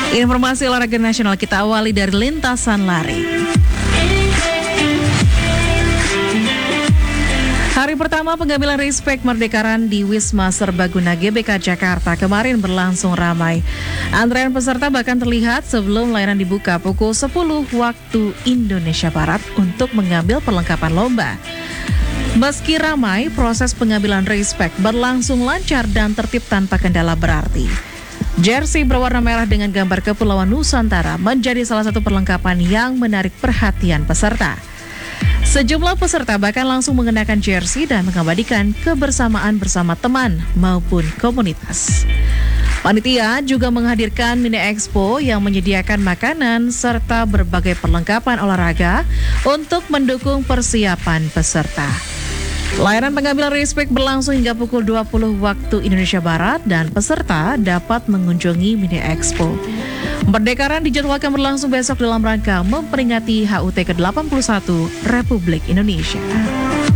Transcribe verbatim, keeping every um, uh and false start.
Informasi olahraga nasional kita awali dari lintasan lari. Hari pertama pengambilan respek Merdekaran di Wisma Serbaguna G B K Jakarta kemarin berlangsung ramai. Antrean peserta bahkan terlihat sebelum layanan dibuka pukul sepuluh waktu Indonesia Barat untuk mengambil perlengkapan lomba. Meski ramai, proses pengambilan respek berlangsung lancar dan tertib tanpa kendala berarti. Jersey berwarna merah dengan gambar Kepulauan Nusantara menjadi salah satu perlengkapan yang menarik perhatian peserta. Sejumlah peserta bahkan langsung mengenakan jersey dan mengabadikan kebersamaan bersama teman maupun komunitas. Panitia juga menghadirkan mini expo yang menyediakan makanan serta berbagai perlengkapan olahraga untuk mendukung persiapan peserta. Layanan pengambilan respek berlangsung hingga pukul dua puluh waktu Indonesia Barat dan peserta dapat mengunjungi mini expo. Merdekaran dijadwalkan berlangsung besok dalam rangka memperingati H U T ke delapan puluh satu Republik Indonesia.